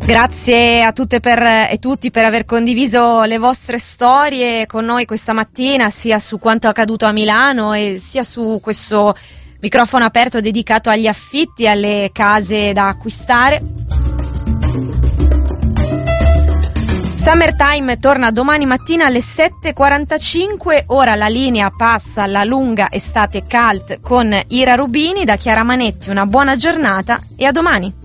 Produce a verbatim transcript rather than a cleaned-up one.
Grazie a tutte per, e tutti per aver condiviso le vostre storie con noi questa mattina, sia su quanto accaduto a Milano e sia su questo microfono aperto dedicato agli affitti, alle case da acquistare. Summertime torna domani mattina alle sette e quarantacinque, ora la linea passa alla lunga estate cult con Ira Rubini. Da Chiara Manetti una buona giornata e a domani.